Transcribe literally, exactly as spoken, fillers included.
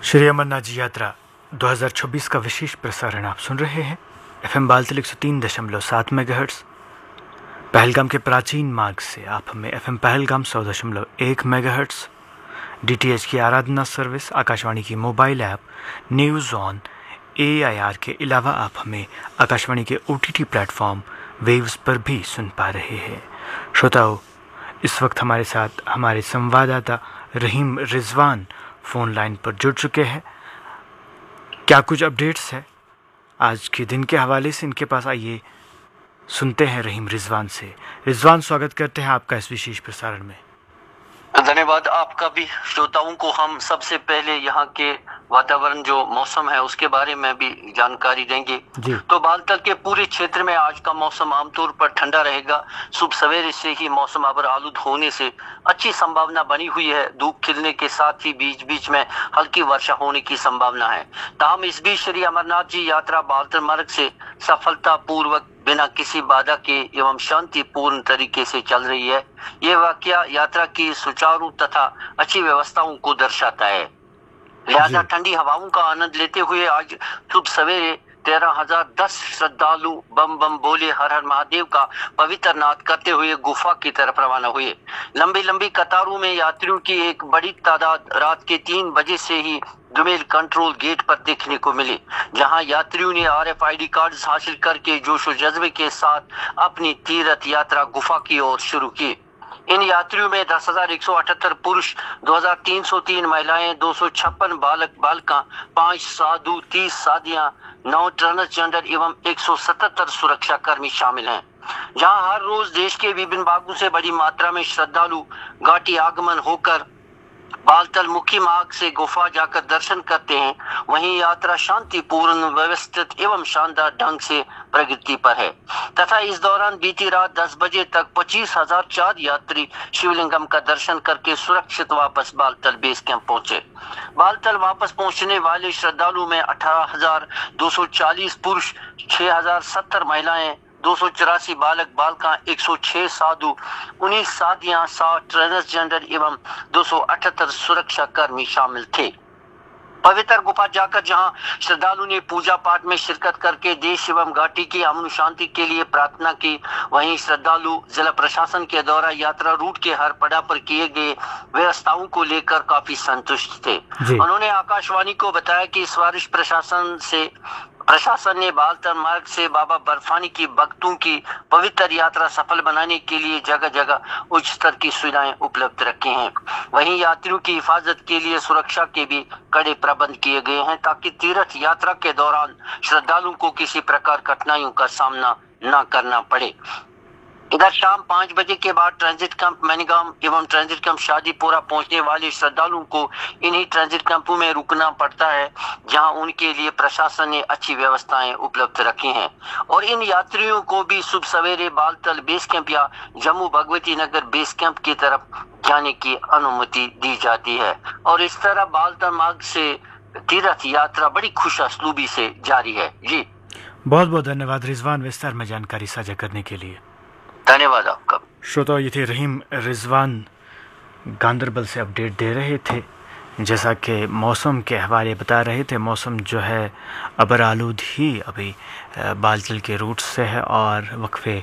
श्री अमरनाथ जी यात्रा दो हज़ार छब्बीस का विशेष प्रसारण आप सुन रहे हैं। एफएम बालतल एक सौ तीन दशमलव सात मेगाहर्ट्ज़ पहलगाम के प्राचीन मार्ग से आप हमें एफएम पहलगाम सौ दशमलव एक मेगाहर्ट्ज़ डीटीएच की आराधना सर्विस, आकाशवाणी की mobile app news on AIR के अलावा आप हमें आकाशवाणी के ओटीटी प्लेटफॉर्म वेव्स पर भी सुन पा रहे हैं। श्रोताओं, इस वक्त हमारे साथ हमारे संवाददाता रहीम रिजवान फ़ोन लाइन पर जुड़ चुके हैं। क्या कुछ अपडेट्स है आज के दिन के हवाले से इनके पास, आइए सुनते हैं रहीम रिजवान से। रिजवान, स्वागत करते हैं आपका इस विशेष प्रसारण में। धन्यवाद आपका भी। श्रोताओं को हम सबसे पहले यहाँ के वातावरण जो मौसम है उसके बारे में भी जानकारी देंगे। तो बालतल के पूरे क्षेत्र में आज का मौसम आमतौर पर ठंडा रहेगा। सुबह सवेरे से ही मौसम अबर आलूद होने से अच्छी संभावना बनी हुई है। धूप खिलने के साथ ही बीच बीच में हल्की वर्षा होने की संभावना है। ताहम इस बीच श्री अमरनाथ जी यात्रा बालतल मार्ग से सफलता पूर्वक बिना किसी बाधा के एवं शांतिपूर्ण तरीके से चल रही है। ये वाकया यात्रा की सुचारू तथा अच्छी व्यवस्थाओं को दर्शाता है। लिहाजा ठंडी हवाओं का आनंद लेते हुए आज सुबह सवेरे तेरह हजार दस श्रद्धालु बम बम बोले हर हर महादेव का पवित्र नाद करते हुए गुफा की तरफ रवाना हुए। लंबी लंबी कतारों में यात्रियों की एक बड़ी तादाद रात के तीन बजे से ही दुमेल कंट्रोल गेट पर देखने को मिली, जहां यात्रियों ने आरएफआईडी कार्ड हासिल करके जोशो जज्बे के साथ अपनी तीर्थ यात्रा गुफा की ओर शुरू की। इन यात्रियों में दस हजार एक सौ अठहत्तर पुरुष, दो हजार तीन सौ तीन महिलाएं, दो सौ छप्पन बालक बालिका, पांच साधु, तीस साधियां, नौ ट्रांसजेंडर एवं एक सौ सतहत्तर सुरक्षा कर्मी शामिल हैं। जहां हर रोज देश के विभिन्न भागों से बड़ी मात्रा में श्रद्धालु घाटी आगमन होकर बालतल मुख्य मार्ग से गुफा जाकर दर्शन करते हैं, वहीं यात्रा शांतिपूर्ण, व्यवस्थित एवं शानदार ढंग से प्रगति पर है। तथा इस दौरान बीती रात दस बजे तक पच्चीस हजार चार यात्री शिवलिंगम का दर्शन करके सुरक्षित वापस बालतल बेस कैंप पहुंचे। बालतल वापस पहुंचने वाले श्रद्धालु में अठारह हजार दो सौ चालीस पुरुष, छह हजार सत्तर महिलाएं, दो सौ चौरासी बालक बालिका, एक सौ छह साधु, उन्नीस साधियां, सात ट्रांसजेंडर एवं दो सौ अठहत्तर सुरक्षा कर्मी शामिल थे। पवित्र गुफा जाकर जहां श्रद्धालु ने पूजा पाठ में शिरकत करके देश एवं घाटी की अमन शांति के लिए प्रार्थना की, वहीं श्रद्धालु जिला प्रशासन के द्वारा यात्रा रूट के हर पड़ाव पर किए गए व्यवस्थाओं को लेकर काफी संतुष्ट थे। उन्होंने आकाशवाणी को बताया कि इस वर्ष प्रशासन से प्रशासन ने बालतल मार्ग से बाबा बर्फानी की भक्तों की पवित्र यात्रा सफल बनाने के लिए जगह जगह उच्च स्तर की सुविधाएं उपलब्ध रखी हैं। वहीं यात्रियों की हिफाजत के लिए सुरक्षा के भी कड़े प्रबंध किए गए हैं, ताकि तीर्थ यात्रा के दौरान श्रद्धालुओं को किसी प्रकार कठिनाइयों का सामना न करना पड़े। इधर शाम पाँच बजे के बाद ट्रांजिट कैंप मैनीगाम एवं ट्रांजिट कैंप शादीपुरा पहुंचने वाले श्रद्धालुओं को इन्हीं ट्रांजिट कैंपों में रुकना पड़ता है, जहां उनके लिए प्रशासन ने अच्छी व्यवस्थाएं उपलब्ध रखी हैं। और इन यात्रियों को भी सुबह सवेरे बालतल बेस कैंप या जम्मू भगवती नगर बेस कैंप की तरफ जाने की अनुमति दी जाती है। और इस तरह बालतल मार्ग से तीर्थ यात्रा बड़ी खुश असलूबी से जारी है। जी बहुत बहुत धन्यवाद रिजवान, विस्तार में जानकारी साझा करने के लिए। धन्यवाद आपका। श्रोताओं, ये थे रहीम रिजवान गांदरबल से अपडेट दे रहे थे। जैसा कि मौसम के हवाले बता रहे थे, मौसम जो है अबर आलूद ही अभी बालतल के रूट से है और वक्फे